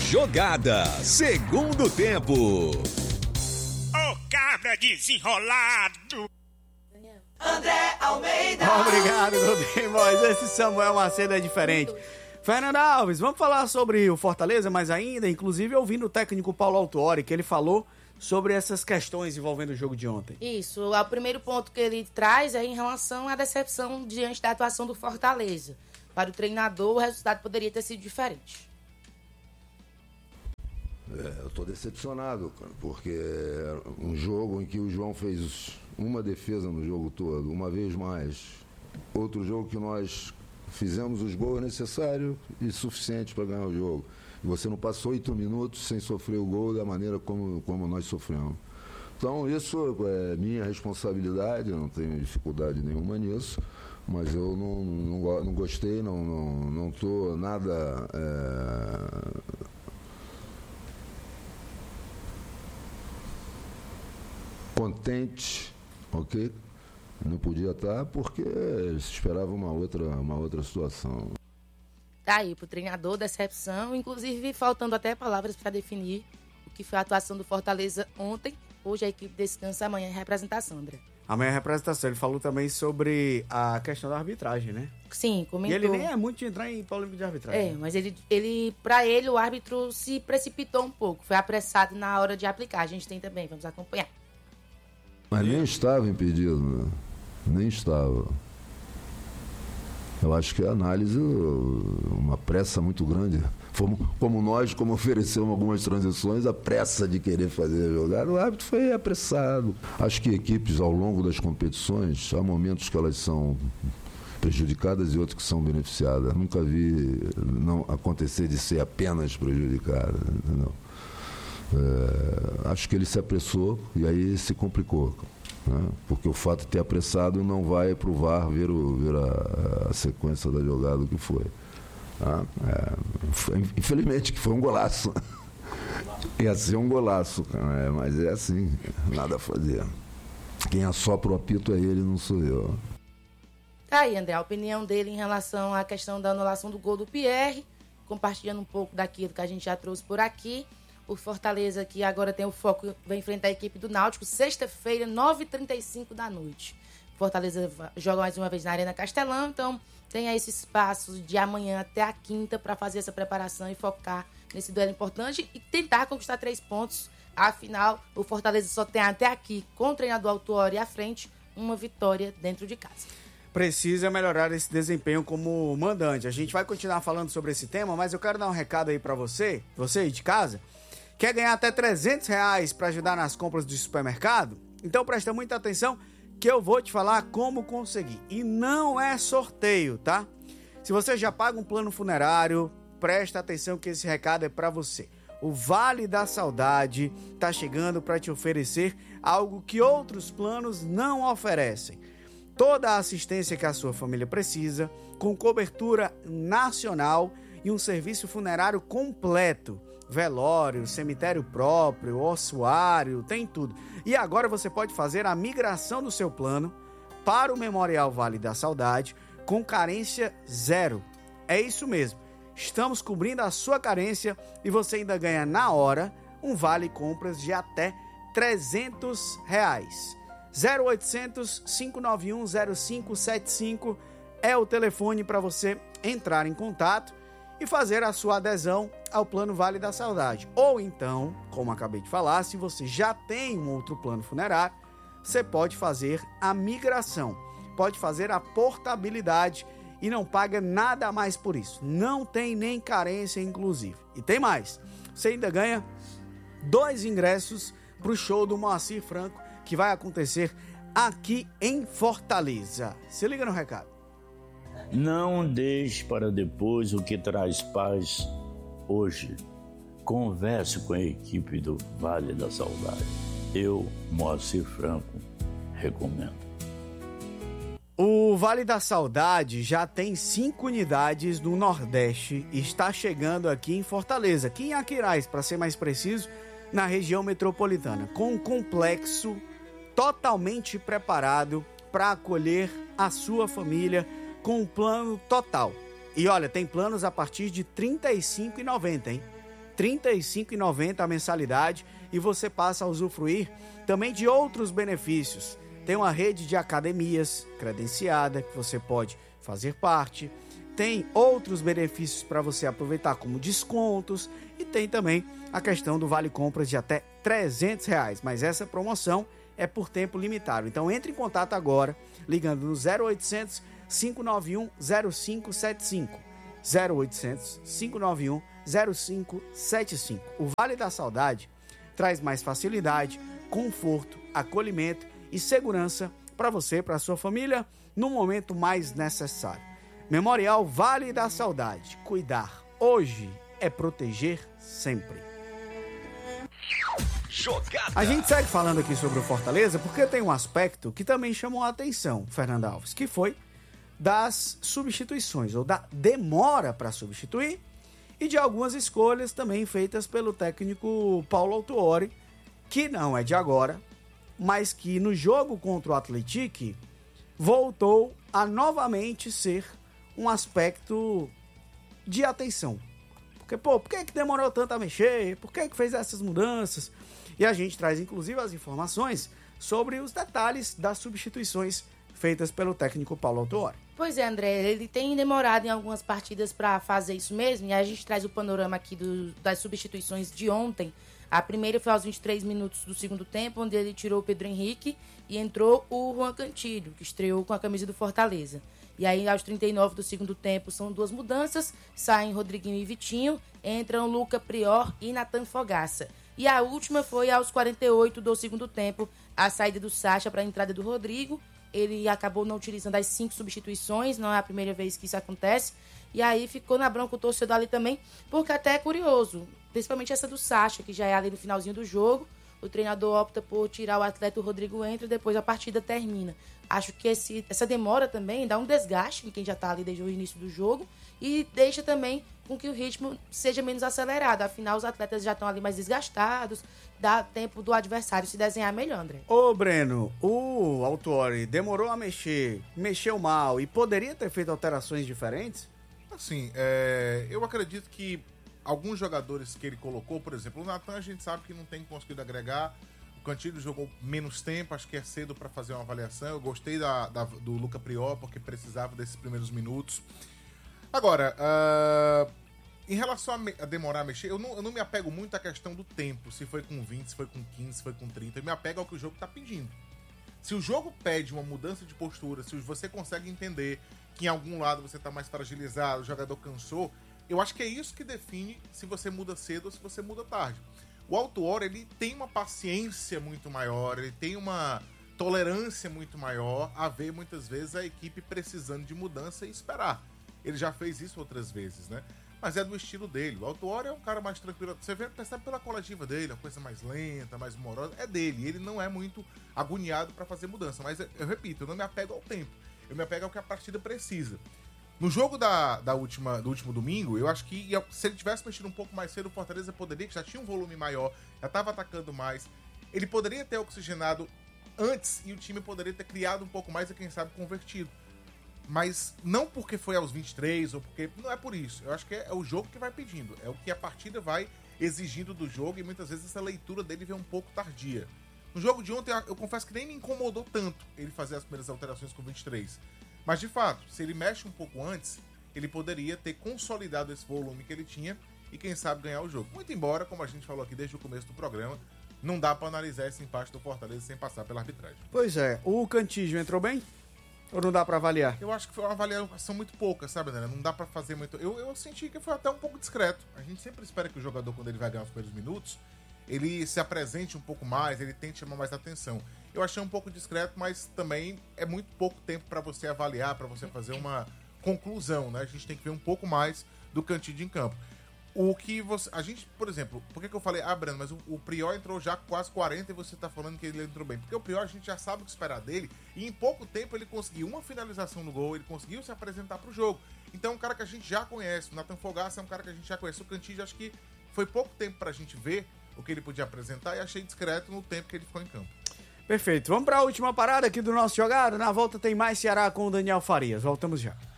Jogada, segundo tempo. Ô cabra desenrolado. André Almeida. Obrigado, Godimóis. Esse Samuel Macedo é diferente. Fernanda Alves, vamos falar sobre o Fortaleza mais ainda, inclusive ouvindo o técnico Paulo Autuori, que ele falou sobre essas questões envolvendo o jogo de ontem. Isso, o primeiro ponto que ele traz é em relação à decepção diante da atuação do Fortaleza. Para o treinador, o resultado poderia ter sido diferente. Eu estou decepcionado, cara, porque é um jogo em que o João fez uma defesa no jogo todo, uma vez mais. Outro jogo que nós fizemos os gols necessários e suficientes para ganhar o jogo. E você não passou 8 minutos sem sofrer o gol da maneira como nós sofremos. Então isso é minha responsabilidade, eu não tenho dificuldade nenhuma nisso, mas eu não gostei, não estou nada... contente, ok? Não podia estar porque se esperava uma outra situação. Tá aí, pro treinador, decepção, inclusive faltando até palavras para definir o que foi a atuação do Fortaleza ontem. Hoje a equipe descansa, amanhã é representação, André. Amanhã é representação. Ele falou também sobre a questão da arbitragem, né? Sim, comentou. E ele nem é muito de entrar em polêmica de arbitragem. Mas para ele, o árbitro se precipitou um pouco, foi apressado na hora de aplicar. A gente tem também, vamos acompanhar. Mas nem estava impedido, né? Nem estava. Eu acho que a análise, uma pressa muito grande. Como nós, como oferecemos algumas transições, a pressa de querer fazer a jogada, o árbitro foi apressado. Acho que equipes, ao longo das competições, há momentos que elas são prejudicadas e outros que são beneficiadas. Nunca vi não acontecer de ser apenas prejudicada, entendeu? Acho que ele se apressou e aí se complicou, né? Porque o fato de ter apressado não vai pro VAR ver a sequência da jogada que foi. Infelizmente que foi um golaço. Ia ser um golaço, mas é assim, nada a fazer. Quem assopra o apito é ele, não sou eu. Tá aí, André, a opinião dele em relação à questão da anulação do gol do Pierre, compartilhando um pouco daquilo que a gente já trouxe por aqui. O Fortaleza, que agora tem o foco, vai enfrentar a equipe do Náutico, sexta-feira, 9h35 da noite. Fortaleza joga mais uma vez na Arena Castelão, então tem aí esse espaço de amanhã até a quinta para fazer essa preparação e focar nesse duelo importante e tentar conquistar 3 pontos. Afinal, o Fortaleza só tem até aqui, com o treinador Autuori à frente, uma vitória dentro de casa. Precisa melhorar esse desempenho como mandante. A gente vai continuar falando sobre esse tema, mas eu quero dar um recado aí para você aí de casa. Quer ganhar até R$300 para ajudar nas compras do supermercado? Então presta muita atenção que eu vou te falar como conseguir. E não é sorteio, tá? Se você já paga um plano funerário, presta atenção que esse recado é para você. O Vale da Saudade está chegando para te oferecer algo que outros planos não oferecem. Toda a assistência que a sua família precisa, com cobertura nacional e um serviço funerário completo. Velório, cemitério próprio, ossuário, tem tudo. E agora você pode fazer a migração do seu plano para o Memorial Vale da Saudade com carência zero. É isso mesmo. Estamos cobrindo a sua carência e você ainda ganha na hora um vale compras de até R$300. 0800 591 0575 é o telefone para você entrar em contato e fazer a sua adesão ao Plano Vale da Saudade. Ou então, como acabei de falar, se você já tem um outro plano funerário, você pode fazer a migração, pode fazer a portabilidade e não paga nada a mais por isso. Não tem nem carência, inclusive. E tem mais, você ainda ganha 2 ingressos para o show do Moacir Franco, que vai acontecer aqui em Fortaleza. Se liga no recado. Não deixe para depois o que traz paz hoje. Converse com a equipe do Vale da Saudade. Eu, Moacir Franco, recomendo. O Vale da Saudade já tem 5 unidades no Nordeste e está chegando aqui em Fortaleza, aqui em Aquiraz, para ser mais preciso, na região metropolitana, com um complexo totalmente preparado para acolher a sua família com um plano total. E olha, tem planos a partir de R$ 35,90, hein? R$ 35,90 a mensalidade e você passa a usufruir também de outros benefícios. Tem uma rede de academias credenciada que você pode fazer parte, tem outros benefícios para você aproveitar como descontos e tem também a questão do vale compras de até R$ 300, mas essa promoção é por tempo limitado. Então entre em contato agora ligando no 0800 591 0575. 0800 591 0575. O Vale da Saudade traz mais facilidade, conforto, acolhimento e segurança para você e para a sua família no momento mais necessário. Memorial Vale da Saudade. Cuidar hoje é proteger sempre. Jogada. A gente segue falando aqui sobre o Fortaleza porque tem um aspecto que também chamou a atenção, Fernando Alves, que foi das substituições ou da demora para substituir e de algumas escolhas também feitas pelo técnico Paulo Autuori, que não é de agora, mas que no jogo contra o Atlético voltou a novamente ser um aspecto de atenção. Porque, por que demorou tanto a mexer? Por que fez essas mudanças? E a gente traz inclusive as informações sobre os detalhes das substituições feitas pelo técnico Paulo Autuori. Pois é, André, ele tem demorado em algumas partidas para fazer isso mesmo, e a gente traz o panorama aqui das substituições de ontem. A primeira foi aos 23 minutos do segundo tempo, onde ele tirou o Pedro Henrique e entrou o Juan Cantillo, que estreou com a camisa do Fortaleza. E aí, aos 39 do segundo tempo, são duas mudanças, saem Rodriguinho e Vitinho, entram Luca Prior e Nathan Fogaça. E a última foi aos 48 do segundo tempo, a saída do Sacha para a entrada do Rodrigo. Ele acabou não utilizando as 5 substituições, não é a primeira vez que isso acontece. E aí ficou na bronca o torcedor ali também, porque até é curioso, principalmente essa do Sacha, que já é ali no finalzinho do jogo. O treinador opta por tirar o atleta, o Rodrigo entra e depois a partida termina. Acho que essa demora também dá um desgaste em quem já está ali desde o início do jogo e deixa também com que o ritmo seja menos acelerado. Afinal, os atletas já estão ali mais desgastados, dá tempo do adversário se desenhar melhor, André. Ô, Breno, o Autuori demorou a mexer, mexeu mal e poderia ter feito alterações diferentes? Assim, eu acredito que alguns jogadores que ele colocou, por exemplo, o Nathan a gente sabe que não tem conseguido agregar. O Cantillo jogou menos tempo, acho que é cedo para fazer uma avaliação. Eu gostei do Luca Prior, porque precisava desses primeiros minutos. Agora, em relação a demorar a mexer, eu não me apego muito à questão do tempo, se foi com 20, se foi com 15, se foi com 30. Eu me apego ao que o jogo está pedindo. Se o jogo pede uma mudança de postura, se você consegue entender que em algum lado você está mais fragilizado, o jogador cansou, eu acho que é isso que define se você muda cedo ou se você muda tarde. O Autuori, ele tem uma paciência muito maior, ele tem uma tolerância muito maior a ver muitas vezes a equipe precisando de mudança e esperar. Ele já fez isso outras vezes, né? Mas é do estilo dele. O Autuori é um cara mais tranquilo. Você percebe pela coletiva dele, uma coisa mais lenta, mais humorosa. É dele. Ele não é muito agoniado para fazer mudança. Mas eu repito, eu não me apego ao tempo. Eu me apego ao que a partida precisa. No jogo do último domingo, eu acho que se ele tivesse mexido um pouco mais cedo, o Fortaleza poderia, que já tinha um volume maior, já estava atacando mais. Ele poderia ter oxigenado antes e o time poderia ter criado um pouco mais e, quem sabe, convertido. Mas não porque foi aos 23 ou porque... Não é por isso. Eu acho que é o jogo que vai pedindo. É o que a partida vai exigindo do jogo e muitas vezes essa leitura dele vem um pouco tardia. No jogo de ontem, eu confesso que nem me incomodou tanto ele fazer as primeiras alterações com 23. Mas, de fato, se ele mexe um pouco antes, ele poderia ter consolidado esse volume que ele tinha e, quem sabe, ganhar o jogo. Muito embora, como a gente falou aqui desde o começo do programa, não dá para analisar esse empate do Fortaleza sem passar pela arbitragem. Pois é. O Cantillo entrou bem? Ou não dá para avaliar? Eu acho que foi uma avaliação muito pouca, sabe, Daniel? Não dá para fazer muito... Eu senti que foi até um pouco discreto. A gente sempre espera que o jogador, quando ele vai ganhar os primeiros minutos, ele se apresente um pouco mais, ele tente chamar mais atenção. Eu achei um pouco discreto, mas também é muito pouco tempo para você avaliar, para você fazer uma conclusão, né? A gente tem que ver um pouco mais do Cantillo em campo. O que você... A gente, por exemplo, por que eu falei, Breno, mas o Prior entrou já quase 40 e você tá falando que ele entrou bem? Porque o Prior a gente já sabe o que esperar dele e em pouco tempo ele conseguiu uma finalização no gol, ele conseguiu se apresentar pro jogo. Então é um cara que a gente já conhece, o Nathan Fogaça é um cara que a gente já conhece. O Cantillo, acho que foi pouco tempo pra gente ver o que ele podia apresentar e achei discreto no tempo que ele ficou em campo. Perfeito. Vamos para a última parada aqui do nosso jogado. Na volta tem mais Ceará com o Daniel Farias. Voltamos já.